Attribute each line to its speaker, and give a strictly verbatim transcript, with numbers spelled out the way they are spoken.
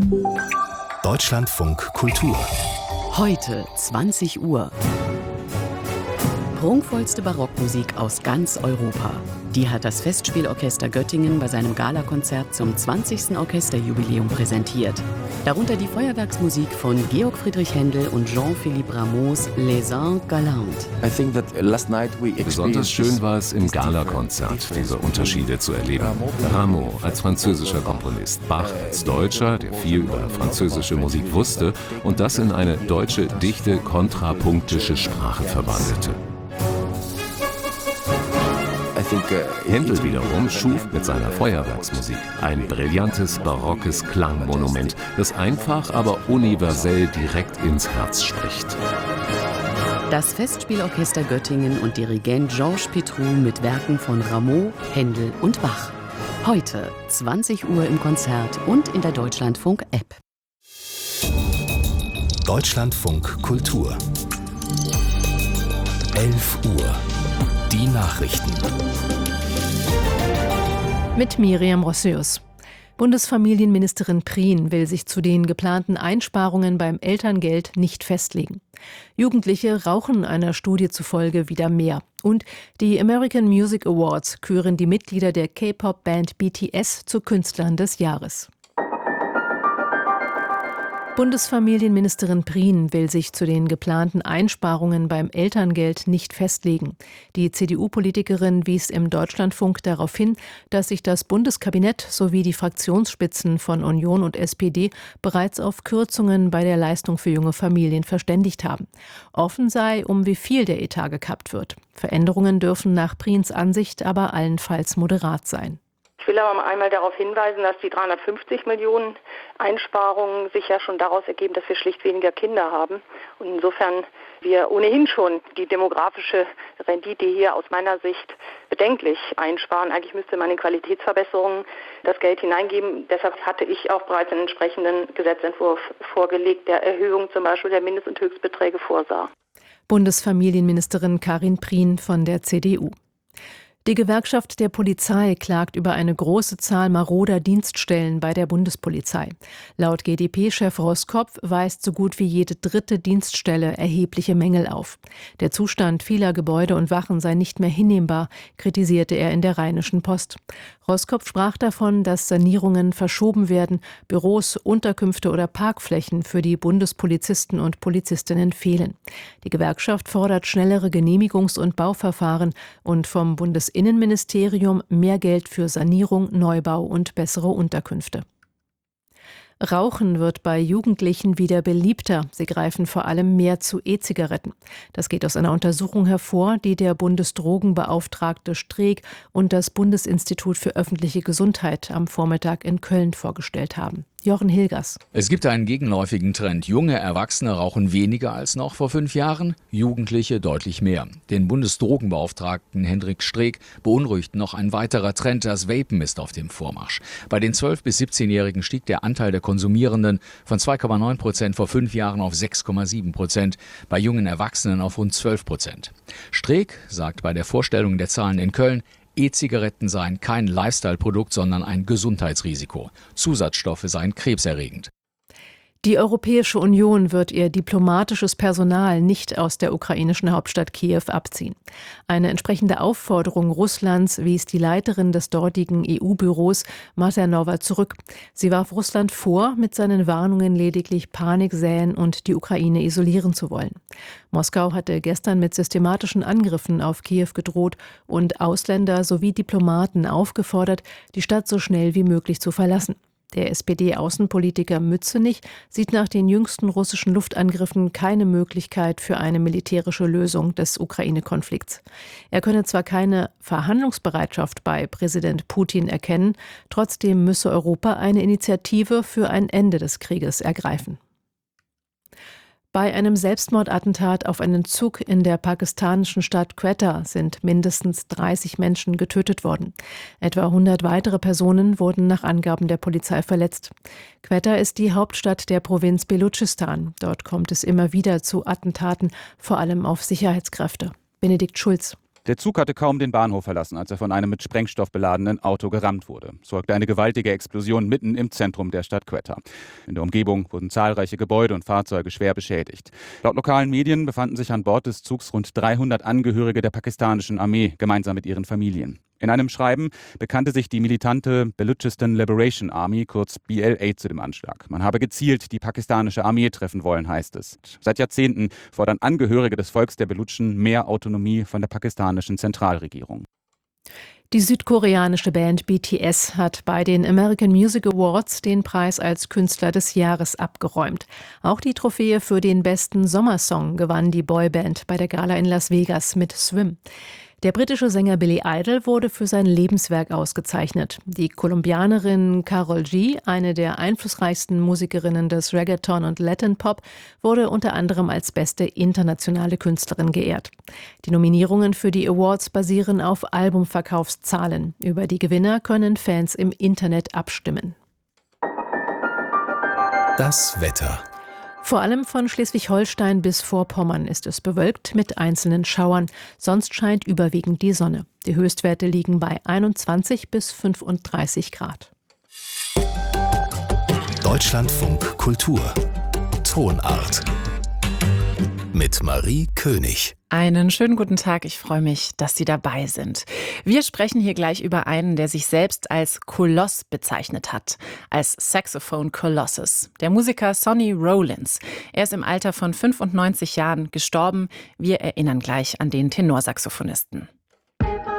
Speaker 1: Deutschlandfunk Kultur.
Speaker 2: Heute zwanzig Uhr. Prunkvollste Barockmusik aus ganz Europa. Die hat das Festspielorchester Göttingen bei seinem Galakonzert zum zwanzigsten Orchesterjubiläum präsentiert. Darunter die Feuerwerksmusik von Georg Friedrich Händel und Jean-Philippe Rameaus Les Anges Galantes.
Speaker 3: Besonders schön war es im Galakonzert, diese Unterschiede zu erleben. Rameau als französischer Komponist, Bach als Deutscher, der viel über französische Musik wusste und das in eine deutsche, dichte, kontrapunktische Sprache verwandelte. Händel wiederum schuf mit seiner Feuerwerksmusik ein brillantes, barockes Klangmonument, das einfach, aber universell direkt ins Herz spricht.
Speaker 2: Das Festspielorchester Göttingen und Dirigent Georges Petrou mit Werken von Rameau, Händel und Bach. Heute zwanzig Uhr im Konzert und in der Deutschlandfunk-App.
Speaker 1: Deutschlandfunk Kultur. elf Uhr. Die Nachrichten.
Speaker 4: Mit Miriam Rossius. Bundesfamilienministerin Prien will sich zu den geplanten Einsparungen beim Elterngeld nicht festlegen. Jugendliche rauchen einer Studie zufolge wieder mehr. Und die American Music Awards küren die Mitglieder der K-Pop-Band B T S zu Künstlern des Jahres. Bundesfamilienministerin Prien will sich zu den geplanten Einsparungen beim Elterngeld nicht festlegen. Die C D U-Politikerin wies im Deutschlandfunk darauf hin, dass sich das Bundeskabinett sowie die Fraktionsspitzen von Union und S P D bereits auf Kürzungen bei der Leistung für junge Familien verständigt haben. Offen sei, um wie viel der Etat gekappt wird. Veränderungen dürfen nach Priens Ansicht aber allenfalls moderat sein.
Speaker 5: Ich will aber einmal darauf hinweisen, dass die dreihundertfünfzig Millionen Einsparungen sich ja schon daraus ergeben, dass wir schlicht weniger Kinder haben. Und insofern wir ohnehin schon die demografische Rendite hier aus meiner Sicht bedenklich einsparen. Eigentlich müsste man in Qualitätsverbesserungen das Geld hineingeben. Deshalb hatte ich auch bereits einen entsprechenden Gesetzentwurf vorgelegt, der Erhöhung zum Beispiel der Mindest- und Höchstbeträge vorsah.
Speaker 4: Bundesfamilienministerin Karin Prien von der C D U. Die Gewerkschaft der Polizei klagt über eine große Zahl maroder Dienststellen bei der Bundespolizei. Laut G d P-Chef Roskopf weist so gut wie jede dritte Dienststelle erhebliche Mängel auf. Der Zustand vieler Gebäude und Wachen sei nicht mehr hinnehmbar, kritisierte er in der Rheinischen Post. Roskopf sprach davon, dass Sanierungen verschoben werden, Büros, Unterkünfte oder Parkflächen für die Bundespolizisten und Polizistinnen fehlen. Die Gewerkschaft fordert schnellere Genehmigungs- und Bauverfahren und vom Bundesinnenministerium mehr Geld für Sanierung, Neubau und bessere Unterkünfte. Rauchen wird bei Jugendlichen wieder beliebter. Sie greifen vor allem mehr zu E-Zigaretten. Das geht aus einer Untersuchung hervor, die der Bundesdrogenbeauftragte Streeck und das Bundesinstitut für öffentliche Gesundheit am Vormittag in Köln vorgestellt haben. Jochen Hilgers.
Speaker 6: Es gibt einen gegenläufigen Trend. Junge Erwachsene rauchen weniger als noch vor fünf Jahren, Jugendliche deutlich mehr. Den Bundesdrogenbeauftragten Hendrik Streeck beunruhigt noch ein weiterer Trend. Das Vapen ist auf dem Vormarsch. Bei den zwölf- bis siebzehnjährigen stieg der Anteil der Konsumierenden von zwei Komma neun Prozent vor fünf Jahren auf sechs Komma sieben Prozent, bei jungen Erwachsenen auf rund zwölf Prozent. Streeck sagt bei der Vorstellung der Zahlen in Köln, E-Zigaretten seien kein Lifestyle-Produkt, sondern ein Gesundheitsrisiko. Zusatzstoffe seien krebserregend.
Speaker 4: Die Europäische Union wird ihr diplomatisches Personal nicht aus der ukrainischen Hauptstadt Kiew abziehen. Eine entsprechende Aufforderung Russlands wies die Leiterin des dortigen E U-Büros Masernowa zurück. Sie warf Russland vor, mit seinen Warnungen lediglich Panik säen und die Ukraine isolieren zu wollen. Moskau hatte gestern mit systematischen Angriffen auf Kiew gedroht und Ausländer sowie Diplomaten aufgefordert, die Stadt so schnell wie möglich zu verlassen. Der S P D-Außenpolitiker Mützenich sieht nach den jüngsten russischen Luftangriffen keine Möglichkeit für eine militärische Lösung des Ukraine-Konflikts. Er könne zwar keine Verhandlungsbereitschaft bei Präsident Putin erkennen, trotzdem müsse Europa eine Initiative für ein Ende des Krieges ergreifen. Bei einem Selbstmordattentat auf einen Zug in der pakistanischen Stadt Quetta sind mindestens dreißig Menschen getötet worden. Etwa hundert weitere Personen wurden nach Angaben der Polizei verletzt. Quetta ist die Hauptstadt der Provinz Belutschistan. Dort kommt es immer wieder zu Attentaten, vor allem auf Sicherheitskräfte. Benedikt Schulz.
Speaker 7: Der Zug hatte kaum den Bahnhof verlassen, als er von einem mit Sprengstoff beladenen Auto gerammt wurde. Es folgte eine gewaltige Explosion mitten im Zentrum der Stadt Quetta. In der Umgebung wurden zahlreiche Gebäude und Fahrzeuge schwer beschädigt. Laut lokalen Medien befanden sich an Bord des Zugs rund dreihundert Angehörige der pakistanischen Armee, gemeinsam mit ihren Familien. In einem Schreiben bekannte sich die militante Baluchistan Liberation Army, kurz B L A, zu dem Anschlag. Man habe gezielt die pakistanische Armee treffen wollen, heißt es. Seit Jahrzehnten fordern Angehörige des Volks der Baluchen mehr Autonomie von der pakistanischen Zentralregierung.
Speaker 4: Die südkoreanische Band B T S hat bei den American Music Awards den Preis als Künstler des Jahres abgeräumt. Auch die Trophäe für den besten Sommersong gewann die Boyband bei der Gala in Las Vegas mit Swim. Der britische Sänger Billy Idol wurde für sein Lebenswerk ausgezeichnet. Die Kolumbianerin Karol G, eine der einflussreichsten Musikerinnen des Reggaeton und Latin Pop, wurde unter anderem als beste internationale Künstlerin geehrt. Die Nominierungen für die Awards basieren auf Albumverkaufszahlen. Über die Gewinner können Fans im Internet abstimmen.
Speaker 1: Das Wetter.
Speaker 4: Vor allem von Schleswig-Holstein bis Vorpommern ist es bewölkt mit einzelnen Schauern. Sonst scheint überwiegend die Sonne. Die Höchstwerte liegen bei einundzwanzig bis fünfunddreißig Grad.
Speaker 1: Deutschlandfunk Kultur. Tonart. Mit Marie König.
Speaker 8: Einen schönen guten Tag, ich freue mich, dass Sie dabei sind. Wir sprechen hier gleich über einen, der sich selbst als Koloss bezeichnet hat, als Saxophone Colossus, der Musiker Sonny Rollins. Er ist im Alter von fünfundneunzig Jahren gestorben. Wir erinnern gleich an den Tenorsaxophonisten.